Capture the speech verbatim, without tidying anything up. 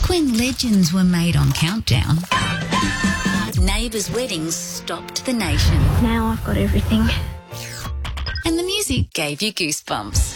Back when legends were made on Countdown, neighbours' weddings stopped the nation. Now I've got everything. And the music gave you goosebumps.